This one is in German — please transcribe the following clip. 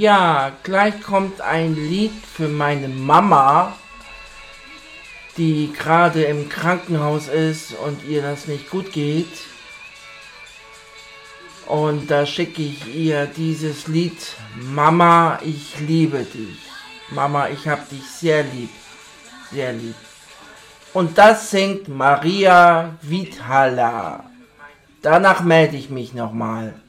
Ja, gleich kommt ein Lied für meine Mama, die gerade im Krankenhaus ist und ihr das nicht gut geht. Und da schicke ich ihr dieses Lied: Mama, ich liebe dich. Mama, ich hab dich sehr lieb. Sehr lieb. Und das singt Maria Vithala. Danach melde ich mich nochmal.